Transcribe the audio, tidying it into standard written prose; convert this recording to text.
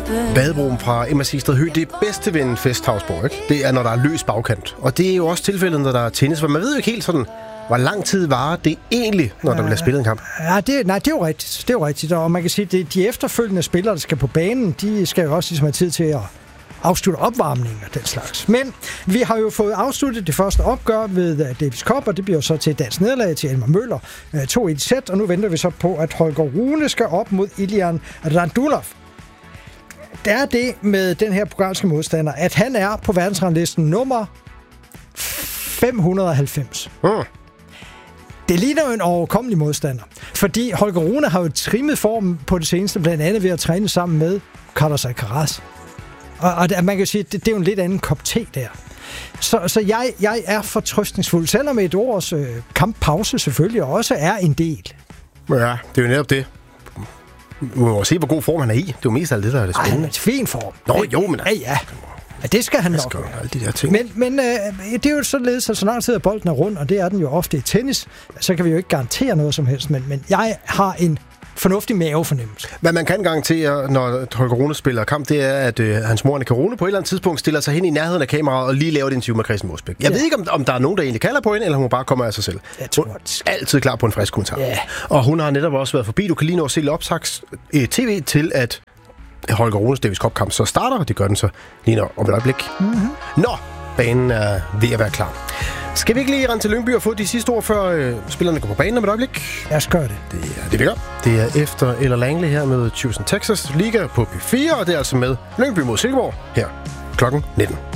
Badebroen fra Emma Sigstad Høgh, det er bedste ved en festhavsborg, ikke? Det er, når der er løs bagkant. Og det er jo også tilfældet, når der er tennis, for man ved jo ikke helt sådan, hvor lang tid varer det egentlig, når der bliver spillet en kamp. Ja, det er jo rigtigt. Det er jo rigtigt. Og man kan sige, at de efterfølgende spillere, der skal på banen, de skal jo også ligesom have tid til at afslutte opvarmningen og den slags. Men vi har jo fået afsluttet det første opgør ved Davis Cup, og det bliver jo så til et dansk nederlag til Elmar Møller. 2-1 sæt, og nu venter vi så på, at Holger Rune skal op mod Iljan Radulov. Der er det med den her bulgarske modstander, at han er på verdensranglisten nummer 590. Det ligner jo en overkommelig modstander, fordi Holger Rune har jo trimmet formen på det seneste, blandt andet ved at træne sammen med Carlos Alcaraz. Og man kan sige, at det er jo en lidt anden kop te der. Så jeg er fortrøstningsfuld, selvom et års kamppause selvfølgelig også er en del. Ja, det er jo netop det. Vi må se, hvor god form han er i. Det er jo mest af det, der er det spændende. Han er fin form. Nå, jo, men... Ja. Ja, det skal han nok. Alle de der ting. Men det er jo således, at så lang tid at bolden er rund, og det er den jo ofte i tennis, så kan vi jo ikke garantere noget som helst, men jeg har en fornuftig mavefornemmelse. Hvad man kan garantere, når Holger Rune spiller kamp, det er, at hans mor Annika Rune på et eller andet tidspunkt stiller sig hen i nærheden af kameraet og lige laver et interview med Christian Mosbæk. Jeg ved ikke, om der er nogen, der egentlig kalder på hende, eller hun bare kommer af sig selv. Jeg tror, hun er altid klar på en frisk kommentar. Ja. Og hun har netop også været forbi. Du kan lige nå at se optags tv til, at Holger Runes Davis Cup-kamp så starter, og det gør den så lige om et øjeblik. Mm-hmm. Nå, banen er ved at være klar. Skal vi ikke lige rende til Lyngby og få de sidste ord, før spillerne går på banen om et øjeblik? Jeg skal gøre det. Det er det, vi gør. Det er efter eller Langley her med Houston Texas Liga på P4, og det er altså med Lyngby mod Silkeborg her klokken 19.